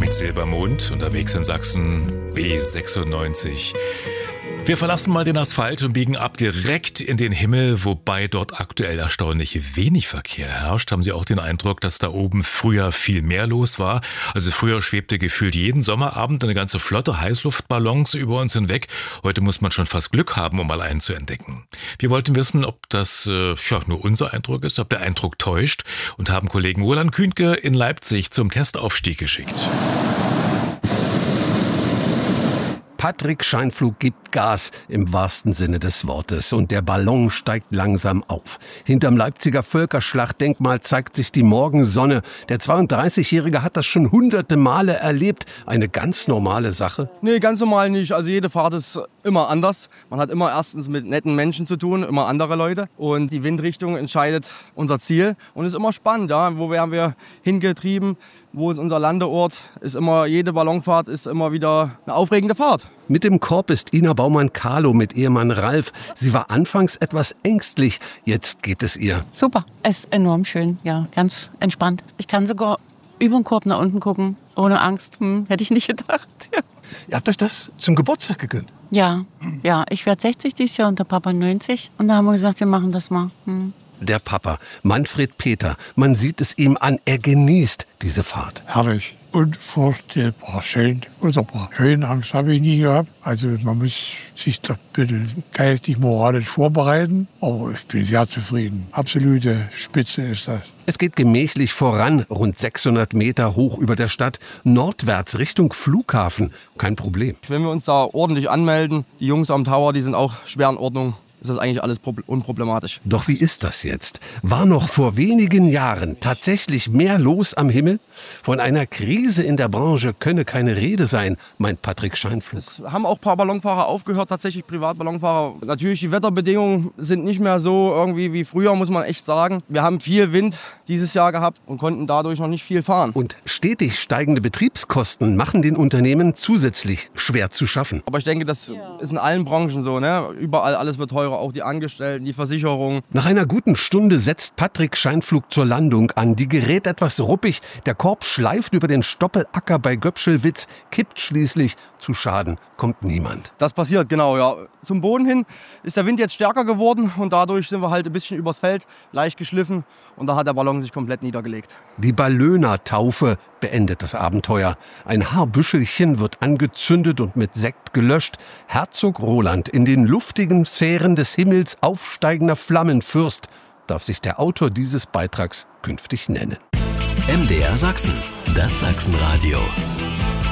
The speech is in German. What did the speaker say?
mit Silbermond unterwegs in Sachsen, B96. Wir verlassen mal den Asphalt und biegen ab direkt in den Himmel, wobei dort aktuell erstaunlich wenig Verkehr herrscht. Haben Sie auch den Eindruck, dass da oben früher viel mehr los war? Also früher schwebte gefühlt jeden Sommerabend eine ganze Flotte Heißluftballons über uns hinweg. Heute muss man schon fast Glück haben, um mal einen zu entdecken. Wir wollten wissen, ob das nur unser Eindruck ist, ob der Eindruck täuscht, und haben Kollegen Roland Kühnke in Leipzig zum Testaufstieg geschickt. Patrick Scheinpflug gibt Gas im wahrsten Sinne des Wortes und der Ballon steigt langsam auf. Hinterm Leipziger Völkerschlachtdenkmal zeigt sich die Morgensonne. Der 32-Jährige hat das schon hunderte Male erlebt. Eine ganz normale Sache? Nee, ganz normal nicht. Also jede Fahrt ist immer anders. Man hat immer erstens mit netten Menschen zu tun, immer andere Leute. Und die Windrichtung entscheidet unser Ziel. Und es ist immer spannend, ja. Wo werden wir hingetrieben? Wo ist unser Landeort? Jede Ballonfahrt ist immer wieder eine aufregende Fahrt. Mit dem Korb ist Ina Baumann-Carlo mit Ehemann Ralf. Sie war anfangs etwas ängstlich, jetzt geht es ihr. Super, es ist enorm schön, ja, ganz entspannt. Ich kann sogar über den Korb nach unten gucken, ohne Angst. Hätte ich nicht gedacht. Ja. Ihr habt euch das zum Geburtstag gegönnt? Ja, ich werde 60 dieses Jahr und der Papa 90. Und da haben wir gesagt, wir machen das mal. Der Papa, Manfred Peter, man sieht es ihm an, er genießt diese Fahrt. Herrlich, unvorstellbar schön, wunderbar. Höhenangst habe ich nie gehabt. Also man muss sich da ein bisschen geistig, moralisch vorbereiten. Aber ich bin sehr zufrieden. Absolute Spitze ist das. Es geht gemächlich voran, rund 600 Meter hoch über der Stadt, nordwärts Richtung Flughafen. Kein Problem. Wenn wir uns da ordentlich anmelden, die Jungs am Tower, die sind auch schwer in Ordnung. Ist das eigentlich alles unproblematisch. Doch wie ist das jetzt? War noch vor wenigen Jahren tatsächlich mehr los am Himmel? Von einer Krise in der Branche könne keine Rede sein, meint Patrick Scheinpflug. Es haben auch ein paar Ballonfahrer aufgehört, tatsächlich Privatballonfahrer. Natürlich, die Wetterbedingungen sind nicht mehr so irgendwie wie früher, muss man echt sagen. Wir haben viel Wind dieses Jahr gehabt und konnten dadurch noch nicht viel fahren. Und stetig steigende Betriebskosten machen den Unternehmen zusätzlich schwer zu schaffen. Aber ich denke, das ist in allen Branchen so, ne? Überall alles wird teurer. Auch die Angestellten, die Versicherung. Nach einer guten Stunde setzt Patrick Scheinpflug zur Landung an. Die gerät etwas ruppig. Der Korb schleift über den Stoppelacker bei Göpschelwitz, kippt schließlich. Zu Schaden kommt niemand. Das passiert, genau, ja. Zum Boden hin ist der Wind jetzt stärker geworden und dadurch sind wir halt ein bisschen übers Feld, leicht geschliffen und da hat der Ballon sich komplett niedergelegt. Die Ballöner-Taufe beendet das Abenteuer. Ein Haarbüschelchen wird angezündet und mit Sekt gelöscht. Herzog Roland, in den luftigen Sphären des Himmels aufsteigender Flammenfürst, darf sich der Autor dieses Beitrags künftig nennen. MDR Sachsen, das Sachsenradio.